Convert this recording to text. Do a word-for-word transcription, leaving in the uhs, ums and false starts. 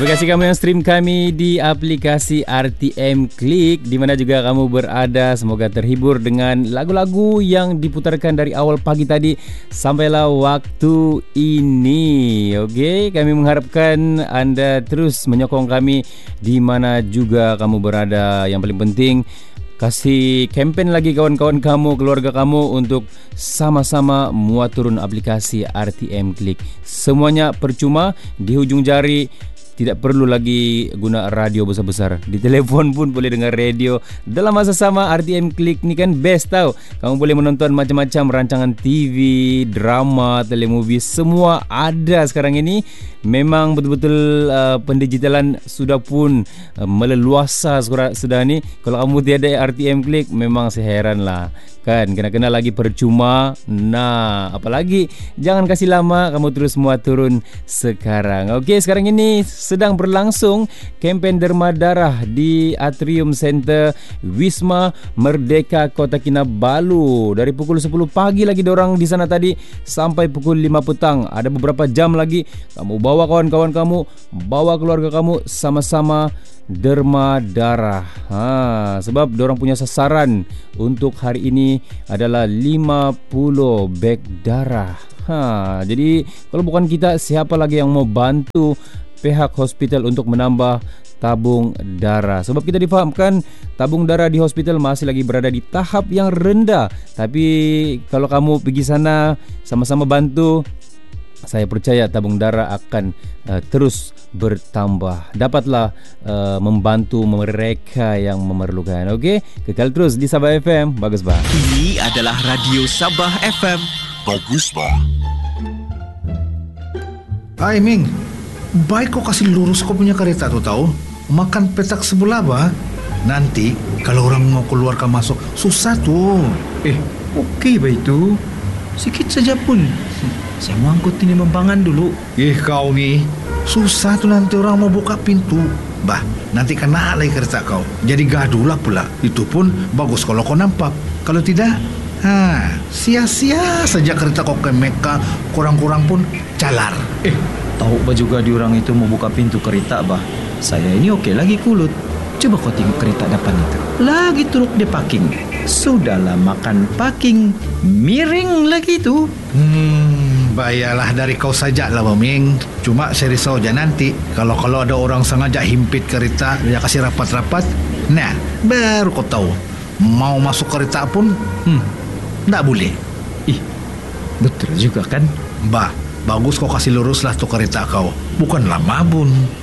Terima kasih kamu yang stream kami di aplikasi R T M Klik, di mana juga kamu berada. Semoga terhibur dengan lagu-lagu yang diputarkan dari awal pagi tadi sampailah waktu ini. Okey, kami mengharapkan anda terus menyokong kami di mana juga kamu berada. Yang paling penting, kasih kempen lagi kawan-kawan kamu, keluarga kamu untuk sama-sama muat turun aplikasi R T M Klik. Semuanya percuma, di hujung jari. Tidak perlu lagi guna radio besar-besar. Di telefon pun boleh dengar radio. Dalam masa sama, R T M Klik ni kan best tau. Kamu boleh menonton macam-macam rancangan T V, drama, telemovie. Semua ada sekarang ini. Memang betul-betul uh, pendigitalan sudah pun uh, meleluasa sudah ni. Kalau kamu tiada R T M Klik, memang saya heran lah. Kan, kena-kena lagi percuma. Nah, apalagi jangan kasih lama, kamu terus muat turun sekarang. Okey, sekarang ini sedang berlangsung kempen derma darah di Atrium Center Wisma Merdeka Kota Kinabalu. Dari pukul sepuluh pagi lagi diorang di sana tadi sampai pukul lima petang. Ada beberapa jam lagi. Kamu bawa kawan-kawan kamu, bawa keluarga kamu, sama-sama derma darah. Ha, sebab diorang punya sasaran untuk hari ini adalah lima puluh beg darah. Ha, jadi kalau bukan kita, siapa lagi yang mau bantu pihak hospital untuk menambah tabung darah? Sebab kita difahamkan tabung darah di hospital masih lagi berada di tahap yang rendah. Tapi kalau kamu pergi sana sama-sama bantu, saya percaya tabung darah akan uh, terus bertambah. Dapatlah uh, membantu mereka yang memerlukan. Okey, kekal terus di Sabah F M. Bagus bah. Ini adalah Radio Sabah F M. Bagus bah. Hai Ming, baik kau kasih lurus kau punya kereta tu tahu. Makan petak sebelah bah. Nanti kalau orang mau keluar ke masuk susah tu. Eh, okey bah itu. Sikit saja pun. Saya mau angkut ini membangan dulu. Eh kau ni, susah tu nanti orang mau buka pintu. Bah, nanti kena lagi kereta kau. Jadi gaduh lah pula. Itu pun bagus kalau kau nampak. Kalau tidak, ha, sia-sia saja kereta kau ke Mekah. Kurang-kurang pun calar. Eh, tahu bah juga diorang itu mau buka pintu kereta bah. Saya ini okey lagi kulut. Coba kau tengok kereta depan itu. Lagi turuk dia parking. Sudahlah makan parking. Miring lagi tu. Hmm, bayalah dari kau saja lah Ming. Cuma saya risau aja nanti Kalau kalau ada orang sengaja himpit kereta, dia kasih rapat-rapat. Nah, baru kau tahu. Mau masuk kereta pun hmm, tak boleh. Ih, betul juga kan? Bah, bagus kau kasih luruslah tu kereta kau. Bukanlah mabun.